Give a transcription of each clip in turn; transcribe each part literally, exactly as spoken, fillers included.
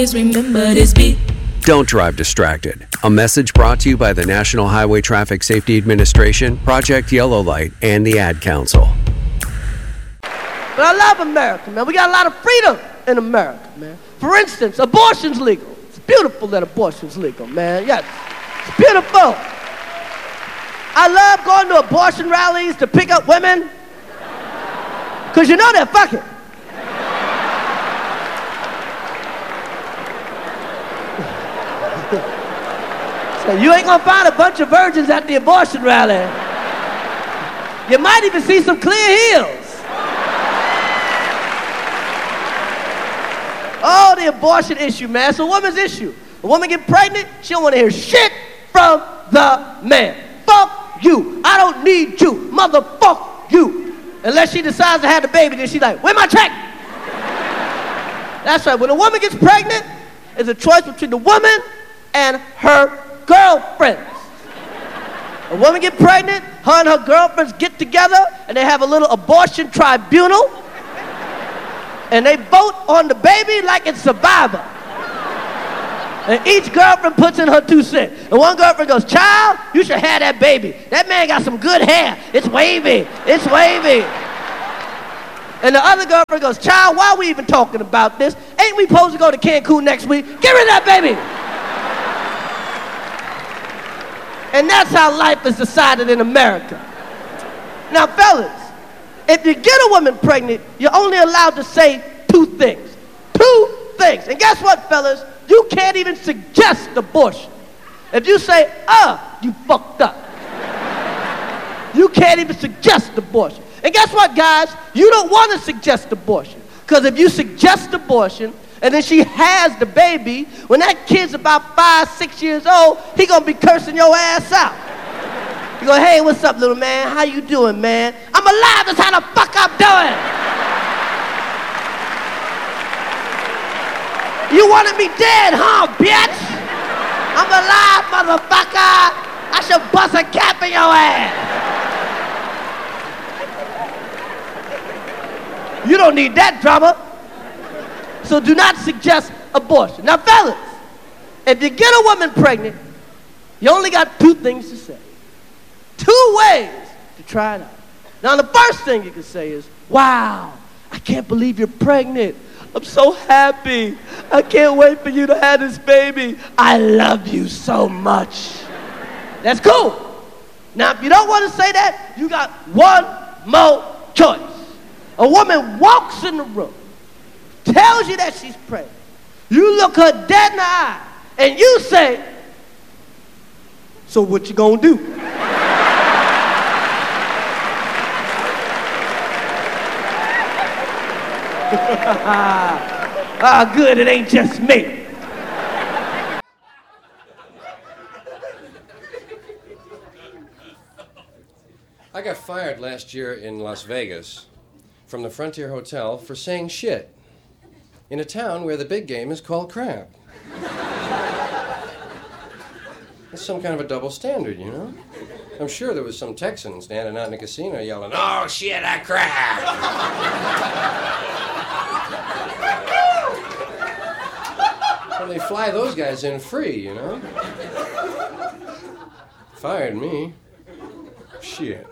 Remember this beat. Don't drive distracted. A message brought to you by the National Highway Traffic Safety Administration, Project Yellow Light, and the Ad Council. But I love America, man. We got a lot of freedom in America, man. For instance, abortion's legal. It's beautiful that abortion's legal, man. Yes, it's beautiful. I love going to abortion rallies to pick up women, because you know they're fucking. So you ain't gonna find a bunch of virgins at the abortion rally. You might even see some clear heels. Oh, the abortion issue, man. It's a woman's issue. A woman get pregnant, she don't want to hear shit from the man. Fuck you. I don't need you. Motherfuck you. Unless she decides to have the baby, then she's like, where's my check? That's right. When a woman gets pregnant, it's a choice between the woman and her girlfriends. A woman get pregnant, her and her girlfriends get together, and they have a little abortion tribunal, and they vote on the baby like it's Survivor. And each girlfriend puts in her two cents. And one girlfriend goes, child, you should have that baby. That man got some good hair. It's wavy. It's wavy. And the other girlfriend goes, child, why are we even talking about this? Ain't we supposed to go to Cancun next week? Give me that baby. And that's how life is decided in America. Now, fellas, if you get a woman pregnant, you're only allowed to say two things. Two things. And guess what, fellas? You can't even suggest abortion. If you say, uh, you fucked up. You can't even suggest abortion. And guess what, guys? You don't want to suggest abortion. Because if you suggest abortion, and then she has the baby, when that kid's about five, six years old, he gonna be cursing your ass out. You go, hey, what's up, little man? How you doing, man? I'm alive, that's how the fuck I'm doing. You wanted me dead, huh, bitch? I'm alive, motherfucker. I should bust a cap in your ass. You don't need that drama. So do not suggest abortion. Now, fellas, if you get a woman pregnant, you only got two things to say. Two ways to try it out. Now, the first thing you can say is, wow, I can't believe you're pregnant. I'm so happy. I can't wait for you to have this baby. I love you so much. That's cool. Now, if you don't want to say that, you got one more choice. A woman walks in the room, tells you that she's pregnant. You look her dead in the eye, and you say, so what you gonna do? Ah, good, it ain't just me. I got fired last year in Las Vegas from the Frontier Hotel for saying shit in a town where the big game is called crap. It's some kind of a double standard, you know? I'm sure there was some Texan standing out in the casino yelling, oh shit, that crap! Well, they fly those guys in free, you know? Fired me. Shit.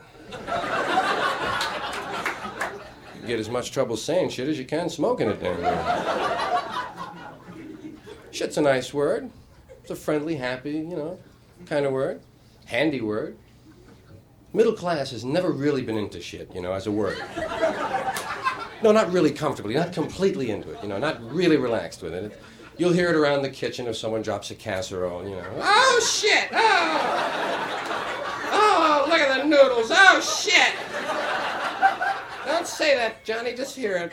You get as much trouble saying shit as you can smoking it down there. Shit's a nice word. It's a friendly, happy, you know, kind of word. Handy word. Middle class has never really been into shit, you know, as a word. No, not really comfortably, not completely into it, you know, not really relaxed with it. You'll hear it around the kitchen if someone drops a casserole, you know. Oh, shit! Oh! Oh, look at the noodles! Oh, shit! Don't say that, Johnny, just hear it.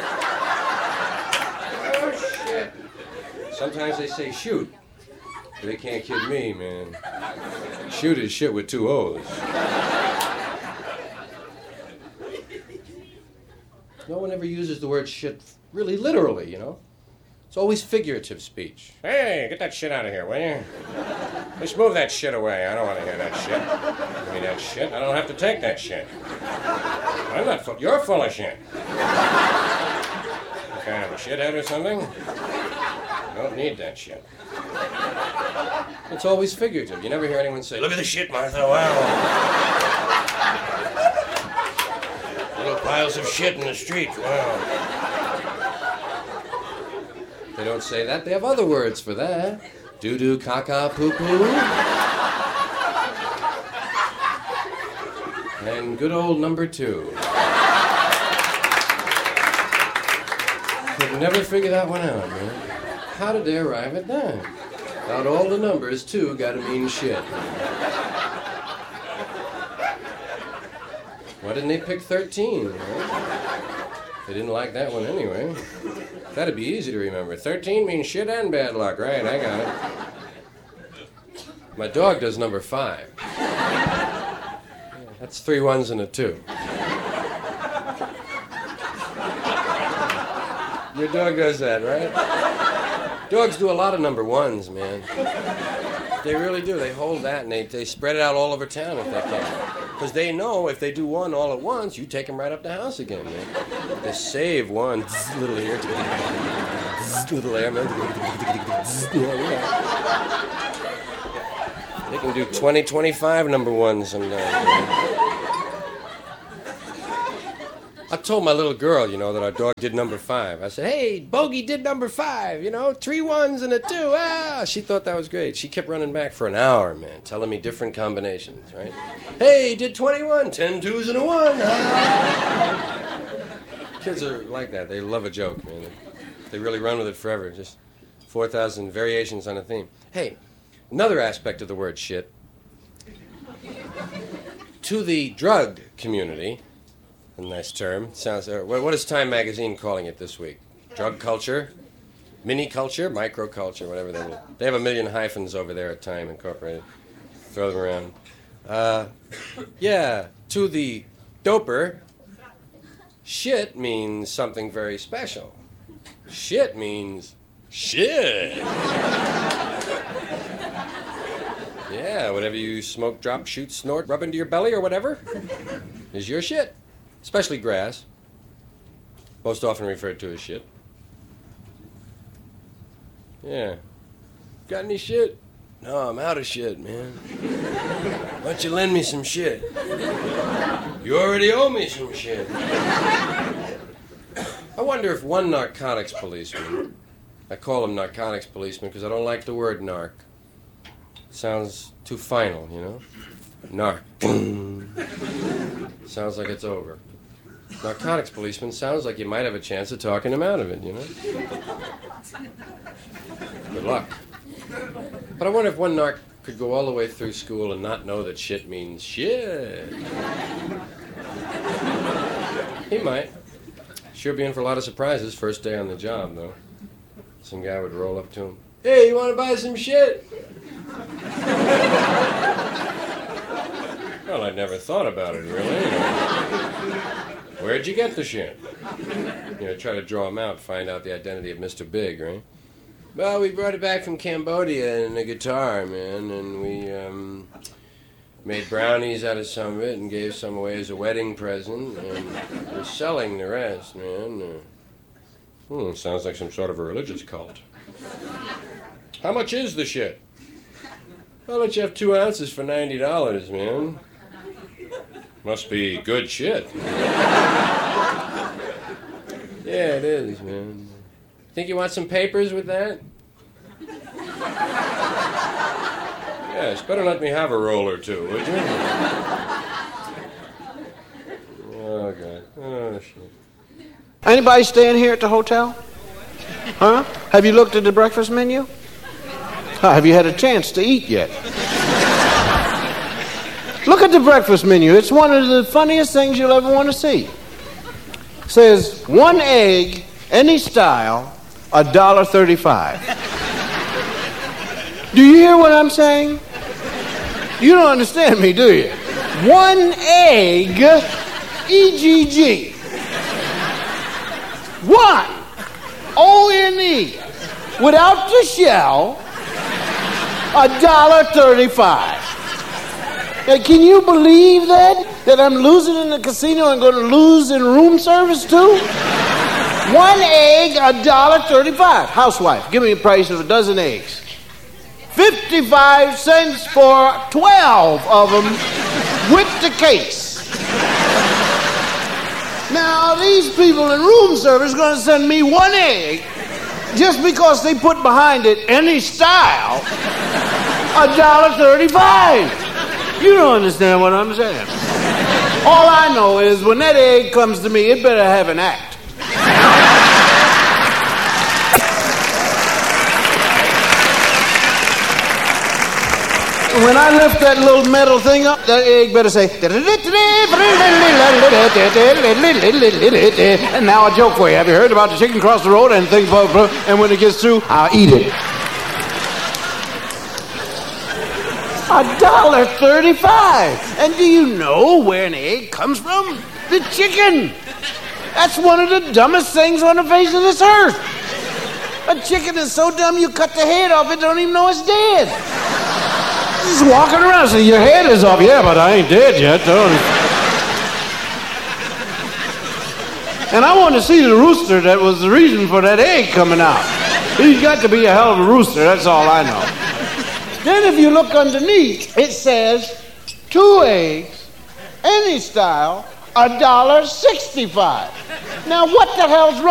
Oh, shit. Sometimes they say shoot. But they can't kid me, man. Shoot is shit with two O's. No one ever uses the word shit really literally, you know? It's always figurative speech. Hey, get that shit out of here, will you? Just move that shit away. I don't want to hear that shit. Give me that shit. I don't have to take that shit. I'm not full. You're full of shit. What kind of a shithead or something? don't need that shit. It's always figurative. You never hear anyone say, look at the shit, Martha, wow. Little piles of shit in the street, wow. They don't say that. They have other words for that. Doo-doo, caca, poo-poo. And good old number two. Could never figure that one out, man. How did they arrive at that? Out all the numbers, two gotta mean shit. Why didn't they pick thirteen? Right? They didn't like that one anyway. That'd be easy to remember. thirteen means shit and bad luck. Right, I got it. My dog does number five. That's three ones and a two. Your dog does that, right? Dogs do a lot of number ones, man. They really do. They hold that and they, they spread it out all over town if they can. Because they know if they do one all at once, you take them right up the house again, man. They save one little here, little there, man. They can do twenty, twenty-five number ones sometimes. I told my little girl, you know, that our dog did number five. I said, hey, Bogey did number five, you know, three ones and a two. Ah, she thought that was great. She kept running back for an hour, man, telling me different combinations, right? Hey, did twenty-one, ten twos and a one. Ah. Kids are like that. They love a joke, man. They really run with it forever. Just four thousand variations on a theme. Hey, another aspect of the word shit. To the drug community, a nice term. Sounds. Uh, what is Time Magazine calling it this week? Drug culture, mini culture, micro culture, whatever they do. They have a million hyphens over there at Time Incorporated. Throw them around. Uh, yeah. To the doper, shit means something very special. Shit means shit. Yeah. Whatever you smoke, drop, shoot, snort, rub into your belly, or whatever, is your shit. Especially grass, most often referred to as shit. Yeah. Got any shit? No, I'm out of shit, man. Why don't you lend me some shit? You already owe me some shit. I wonder if one narcotics policeman, I call him narcotics policeman because I don't like the word narc. It sounds too final, you know? Narc. Sounds like it's over. Narcotics policeman sounds like you might have a chance of talking him out of it, you know? Good luck. But I wonder if one narc could go all the way through school and not know that shit means shit. He might. Sure be in for a lot of surprises first day on the job, though. Some guy would roll up to him. Hey, you want to buy some shit? Well, I'd never thought about it, really. Where'd you get the shit? You know, try to draw him out, find out the identity of Mister Big, right? Well, we brought it back from Cambodia in a guitar, man, and we um, made brownies out of some of it and gave some away as a wedding present, and we're selling the rest, man. Uh, hmm, sounds like some sort of a religious cult. How much is the shit? I'll let you have two ounces for ninety dollars, man. Must be good shit. Yeah, it is, man. Think you want some papers with that? Yes, better let me have a roll or two, would you? Oh, God. Oh, shit. Anybody staying here at the hotel? Huh? Have you looked at the breakfast menu? Huh, have you had a chance to eat yet? Look at the breakfast menu. It's one of the funniest things you'll ever want to see. It says, one egg, any style, a dollar thirty-five. Do you hear what I'm saying? You don't understand me, do you? One egg, E G G. One, O N E, without the shell, a dollar thirty-five. Now, can you believe that? That I'm losing in the casino and going to lose in room service too? One egg, a dollar thirty-five. Housewife, give me the price of a dozen eggs. Fifty-five cents for twelve of them with the case. Now, these people in room service are going to send me one egg just because they put behind it any style, a dollar thirty-five. You don't understand what I'm saying. All I know is when that egg comes to me, it better have an act. When I lift that little metal thing up, that egg better say, and now a joke for you. Have you heard about the chicken across the road and things, and when it gets through, I'll eat it. A dollar thirty-five. And do you know where an egg comes from? The chicken. That's one of the dumbest things on the face of this earth. A chicken is so dumb you cut the head off it, don't even know it's dead. Just walking around saying, your head is off. Yeah, but I ain't dead yet. Don't. And I want to see the rooster that was the reason for that egg coming out. He's got to be a hell of a rooster, that's all I know. Then if you look underneath, it says two eggs, any style, a dollar sixty-five. Now what the hell's wrong?